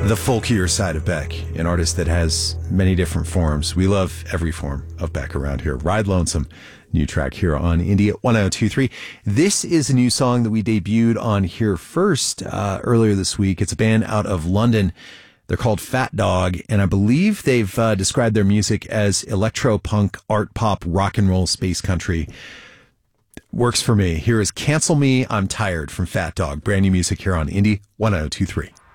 the folkier side of Beck, an artist that has many different forms. We love every form of Beck around here. Ride Lonesome, new track here on Indie 1023. This is a new song that we debuted on Here First earlier this week. It's a band out of London. They're called Fat Dog, and I believe they've described their music as electro-punk, art pop, rock and roll, space country. Works for me. Here is Cancel Me, I'm Tired from Fat Dog. Brand new music here on Indie 1023.